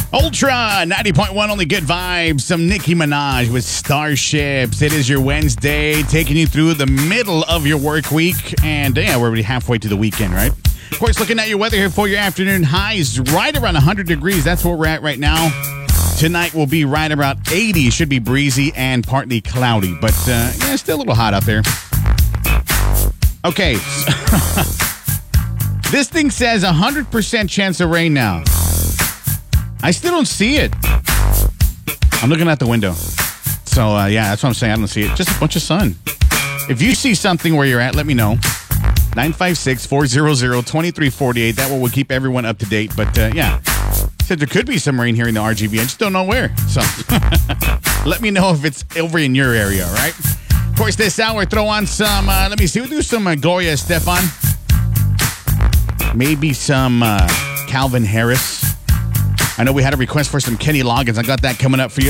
Ultra 90.1, only good vibes. Some Nicki Minaj with Starships. It is your Wednesday, taking you through the middle of your work week. And yeah, we're already halfway to the weekend, right? Of course, looking at your weather here for your afternoon highs, right around 100 degrees. That's where we're at right now. Tonight will be right about 80. Should be breezy and partly cloudy. But yeah, still a little hot out there. Okay. This thing says 100% chance of rain now. I still don't see it. I'm looking out the window. So, yeah, that's what I'm saying. I don't see it. Just a bunch of sun. If you see something where you're at, let me know. 956-400-2348. That way we'll keep everyone up to date. But, yeah, said there could be some rain here in the RGV. I just don't know where. So, let me know if it's over in your area, all right? Of course, this hour, throw on some, let me see. We'll do some Gloria Estefan. Maybe some Calvin Harris. I know we had a request for some Kenny Loggins. I got that coming up for you.